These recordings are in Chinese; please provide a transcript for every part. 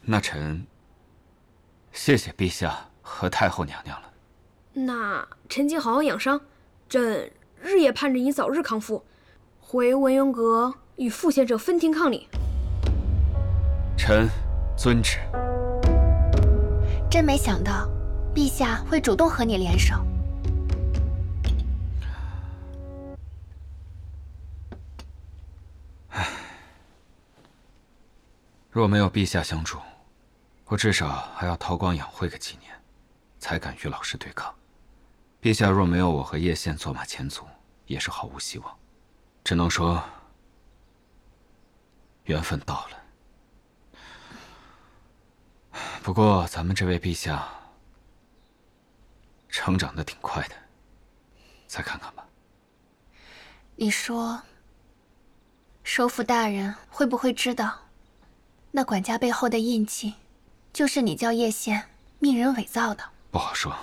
那臣谢谢陛下和太后娘娘了。 那臣请好好养伤，朕日夜盼着你早日康复，回文渊阁与傅先生分庭抗礼。 臣遵旨。 真没想到，陛下会主动和你联手。 若没有陛下相助，我至少还要韬光养晦个几年，才敢与老师对抗。陛下若没有我和叶县做马前卒，也是毫无希望。只能说，缘分到了。不过咱们这位陛下成长得挺快的，再看看吧。 你说，首辅大人会不会知道？那管家背后的印记，就是你叫叶县命人伪造的。 不好说。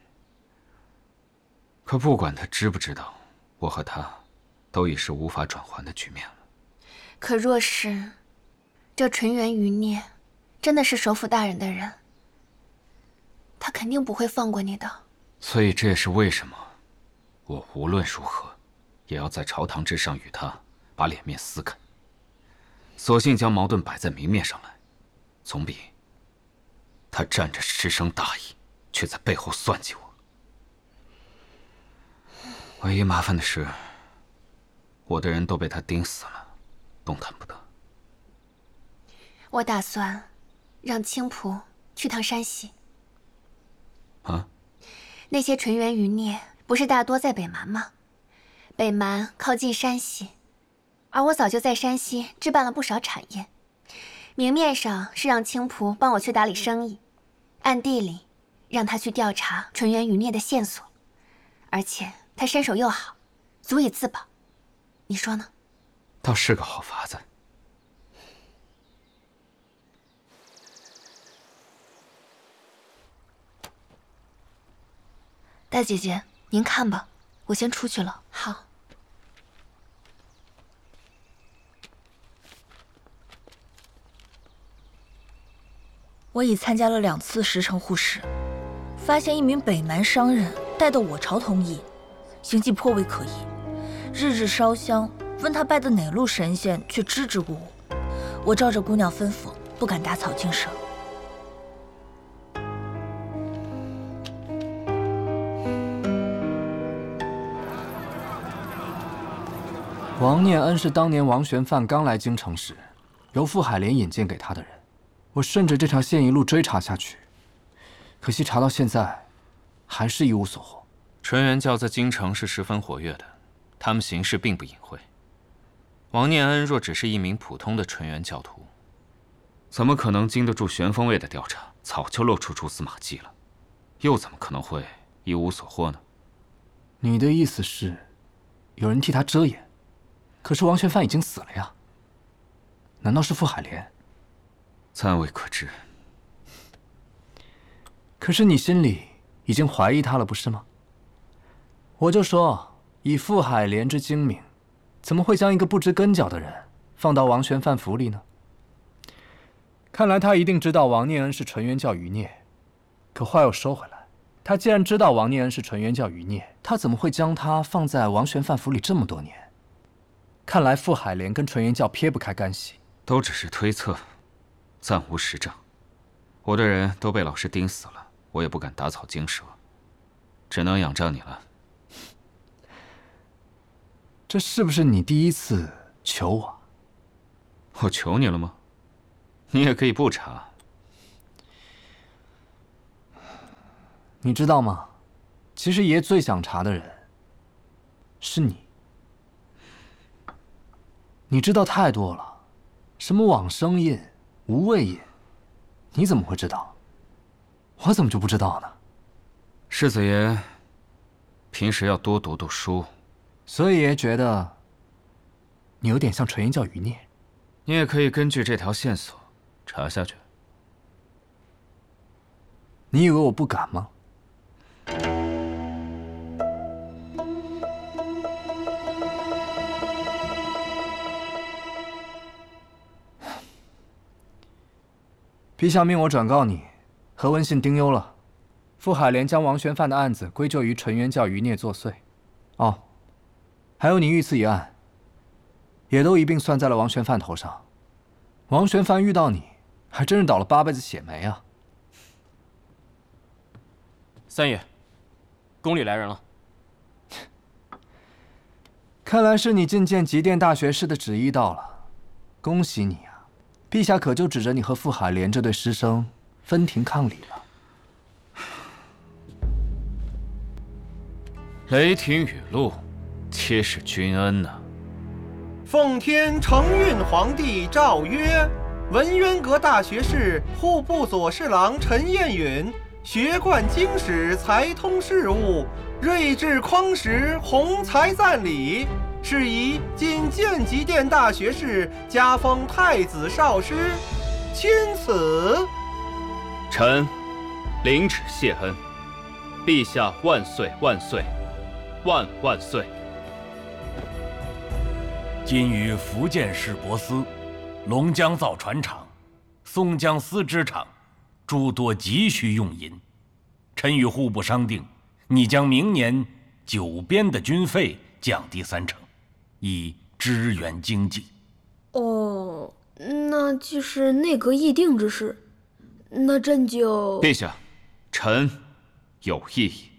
可不管他知不知道，我和他都已是无法转圜的局面了。 可若是这纯元余孽真的是首辅大人的人，他肯定不会放过你的。 所以这也是为什么我无论如何也要在朝堂之上与他把脸面撕开。索性将矛盾摆在明面上来，总比他站着失声大意，却在背后算计我。唯一麻烦的是，我的人都被他盯死了，动弹不得。 我打算让青浦去趟山西。 啊？ 那些纯元余孽不是大多在北蛮吗？北蛮靠近山西。而我早就在山西置办了不少产业，明面上是让青浦帮我去打理生意，暗地里让他去调查纯元余孽的线索，而且他身手又好，足以自保。你说呢？ 倒是个好法子。 大姐姐，您看吧，我先出去了。 好。 我已参加了2次10城护使，发现一名北蛮商人带的我朝同意，行迹颇为可疑。日日烧香，问他拜的哪路神仙，却支支吾吾。我照着姑娘吩咐，不敢打草惊蛇。 王念恩是当年王玄范刚来京城时，由傅海莲引荐给他的人。我顺着这条线一路追查下去，可惜查到现在，还是一无所获。 纯元教在京城是十分活跃的，他们行事并不隐晦。王念恩若只是一名普通的纯元教徒，怎么可能经得住玄风卫的调查？早就露出蛛丝马迹了，又怎么可能会一无所获呢？ 你的意思是，有人替他遮掩？可是王玄范已经死了呀，难道是傅海莲？ 暂未可知。 可是你心里已经怀疑他了，不是吗？我就说，以傅海莲之精明，怎么会将一个不知根脚的人放到王玄范府里呢？看来他一定知道王念恩是纯元教余孽。可话又说回来，他既然知道王念恩是纯元教余孽，他怎么会将他放在王玄范府里这么多年？看来傅海莲跟纯元教撇不开干系。 都只是推测，暂无实证。我的人都被老师盯死了，我也不敢打草惊蛇，只能仰仗你了。 这是不是你第一次求我？ 我求你了吗？你也可以不查。 你知道吗？其实爷最想查的人是你。你知道太多了，什么往生印、无畏印，你怎么会知道？我怎么就不知道呢？ 世子爷平时要多读读书， 所以爷觉得你有点像纯元教余孽。 你也可以根据这条线索查下去。 你以为我不敢吗？ 陛下命我转告你，何文信丁忧了。傅海莲将王玄范的案子归咎于纯元教余孽作祟。哦，还有你遇刺一案，也都一并算在了王玄范头上。王玄范遇到你，还真是倒了8辈子血霉啊！ 三爷，宫里来人了。 看来是你觐见极殿大学士的旨意到了，恭喜你啊！陛下可就指着你和傅海莲这对师生分庭抗礼了。 雷霆雨露，皆是君恩呐。 奉天承运皇帝诏曰：文渊阁大学士、户部左侍郎陈彦允，学贯经史，才通事务，睿智匡时，宏才赞礼，是以仅见极殿大学士，加封太子少师，钦此。 臣领旨谢恩，陛下万岁万岁万万岁！ 今于福建市舶司、龙江造船厂、松江丝织厂诸多急需用银，臣与户部商定，拟将明年9边的军费降低30%，以支援经济。 哦，那既是内阁议定之事，那朕就…… 陛下，臣有异议。